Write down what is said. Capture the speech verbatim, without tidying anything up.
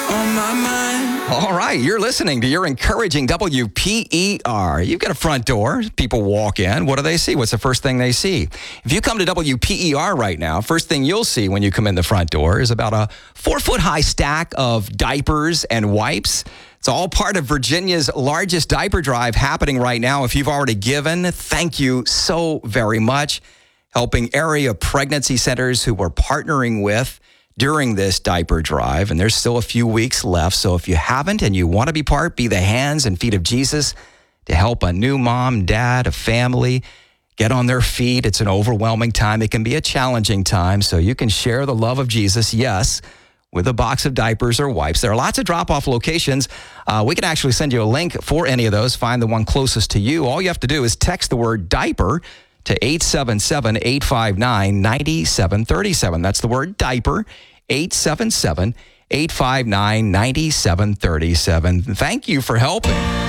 on my mind. All right, you're listening to your encouraging W P E R. You've got a front door. People walk in. What do they see? What's the first thing they see? If you come to W P E R right now, first thing you'll see when you come in the front door is about a four-foot-high stack of diapers and wipes. It's all part of Virginia's largest diaper drive happening right now. If you've already given, thank you so very much. Helping area pregnancy centers who we're partnering with during this diaper drive, and there's still a few weeks left. So if you haven't and you want to be part, be the hands and feet of Jesus to help a new mom, dad, a family get on their feet. It's an overwhelming time. It can be a challenging time. So you can share the love of Jesus, yes, with a box of diapers or wipes. There are lots of drop-off locations. Uh, we can actually send you a link for any of those. Find the one closest to you. All you have to do is text the word diaper to eight seven seven, eight five nine, nine seven three seven. That's the word diaper, eight seven seven, eight five nine, nine seven three seven. Thank you for helping.